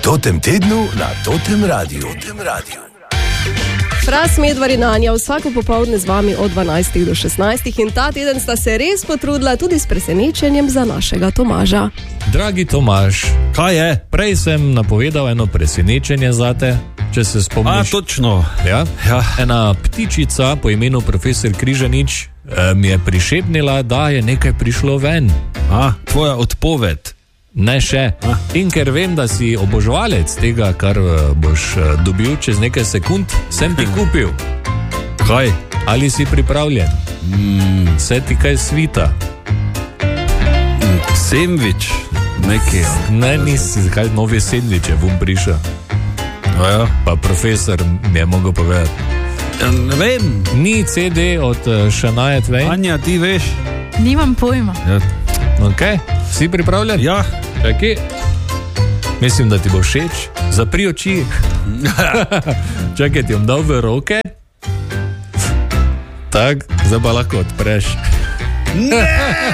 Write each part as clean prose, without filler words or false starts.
Totem tednu na Totem Radiu. Fras, Medvar in Anja vsako popoldne z vami od 12 do 16 in ta teden sta se res potrudila tudi s presenečenjem za našega Tomaža. Dragi Tomaž, kaj je? Prej sem napovedal eno presenečenje zate, če se spomniš. Točno. Ja? Ena ptičica po imenu profesor Križanič mi je prišepnila, da je nekaj prišlo ven. Tvoja odpoved. Ne še. In ker vem, da si oboževalec tega, kar boš dobil čez nekaj sekund, sem ti kupil. Kaj? Ali si pripravljen? Se ti kaj svita? Sendvič. Nekaj. Ne, nisi, kaj nove sendviče bom prišel. Ja. Pa profesor mi je mogel povedati. Ne vem. Ni CD od Shania Twain. Anja, ti veš? Nimam pojma. Ja. Ok, si pripravljen? Ja. Čakaj. Mislim, da ti bo všeč. Zapri oči. Čakaj, ti bom dal v roke. Tak, zdaj pa lahko odpreš. Ne!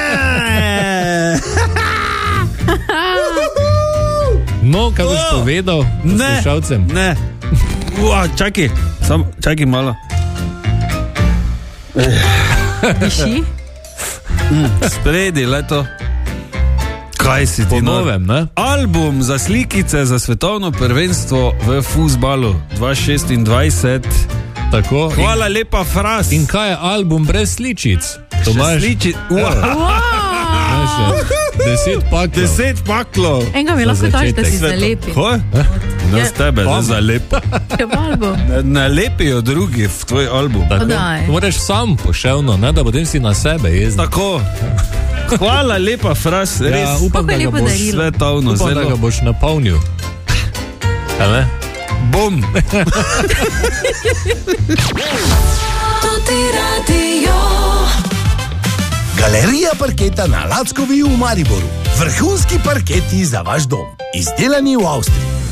No, kaj boš povedal poslušalcem? Ne. Čakaj malo. Diši? Spredi, leto. Kaj si ti novem, ne? Album za slikice za svetovno prvenstvo v fuzbalu 2026. Tako. Hvala lepa, Fras. In kaj je album brez sličic? Tomaž? Sličic. 10 paklov. Enega mi lahko daš, da si zalepi. Ko? Ne z tebe, ne zalepi. Ne lepijo drugi v tvoj album. Moraš sam poševno, ne da potem si na sebe jezdil. Tako. Hvala lepa, Fras. Res. Upam, da ga boš svetovno zelo. Upam, da ga boš napolnil. Ale? Bom. Galerija parketa na Lackovi v Mariboru. Vrhunski parketi za vaš dom. Izdelani v Avstriji.